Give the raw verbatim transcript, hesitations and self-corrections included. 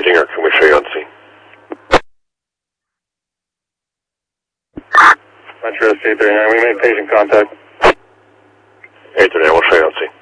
imaging, or can we show you on scene? Metro eight thirty-nine, we made patient contact. eight thirty-nine, we'll show you on scene.